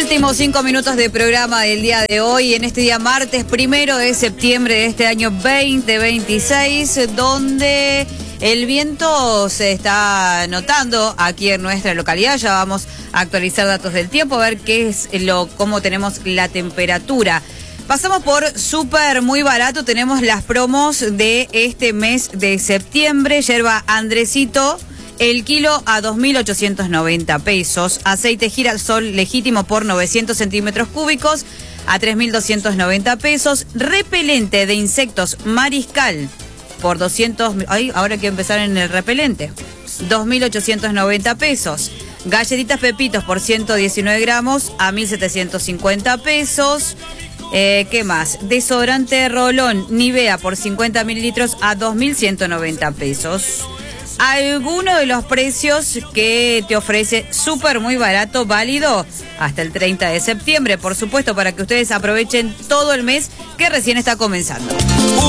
Últimos 5 minutos de programa del día de hoy, en este día martes 1 de septiembre de este año 2026, donde el viento se está notando aquí en nuestra localidad. Ya vamos a actualizar datos del tiempo, a ver cómo tenemos la temperatura. Pasamos por súper muy barato, tenemos las promos de este mes de septiembre. Yerba Andresito, el kilo a 2.890 pesos. Aceite girasol legítimo por 900 centímetros cúbicos a 3.290 pesos. Repelente de insectos Mariscal por 200... Ay, ahora hay que empezar en el repelente. 2.890 pesos. Galletitas Pepitos por 119 gramos a 1.750 pesos. ¿Qué más? Desodorante Rolón Nivea por 50 mililitros a 2.190 pesos. Alguno de los precios que te ofrece súper muy barato, válido hasta el 30 de septiembre, por supuesto, para que ustedes aprovechen todo el mes que recién está comenzando.